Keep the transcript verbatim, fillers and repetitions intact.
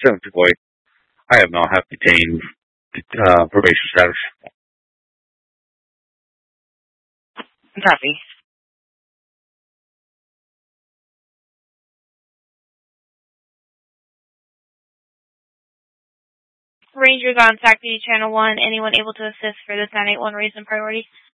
seven people. I have now have detained uh, probation status. Copy. Rangers on T A C P Channel one. Anyone able to assist for this nine eight one raise in priority?